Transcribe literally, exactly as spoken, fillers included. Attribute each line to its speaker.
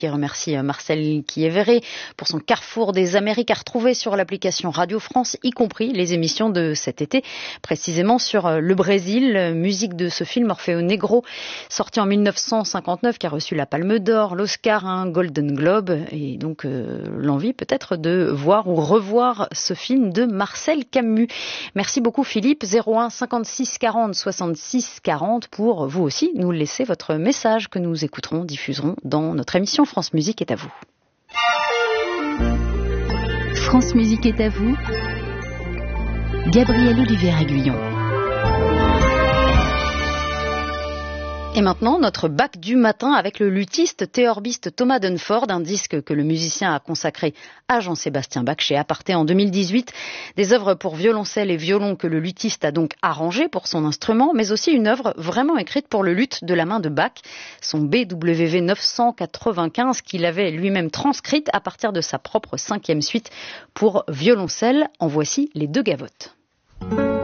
Speaker 1: qui remercie Marcel Chiévéré pour son Carrefour des Amériques à retrouver sur l'application Radio France, y compris les émissions de cet été, précisément sur le Brésil, musique de ce film Orfeo Negro, sorti en mille neuf cent cinquante-neuf, qui a reçu la Palme d'Or, l'Oscar, un Golden Globe, et donc euh, l'envie peut-être de voir ou revoir ce film de Marcel Camus. Merci beaucoup Philippe, zéro un cinquante-six quarante soixante-six quarante pour vous aussi nous laisser votre message que nous écouterons, diffuserons dans notre émission France Musique est à vous.
Speaker 2: France Musique est à vous. Gabrielle Olivier-Aguillon.
Speaker 1: Et maintenant, notre bac du matin avec le luthiste théorbiste Thomas Dunford, un disque que le musicien a consacré à Jean-Sébastien Bach chez Aparté en deux mille dix-huit. Des œuvres pour violoncelle et violon que le luthiste a donc arrangées pour son instrument, mais aussi une œuvre vraiment écrite pour le luth de la main de Bach, son B W V neuf cent quatre-vingt-quinze qu'il avait lui-même transcrite à partir de sa propre cinquième suite pour violoncelle. En voici les deux gavottes.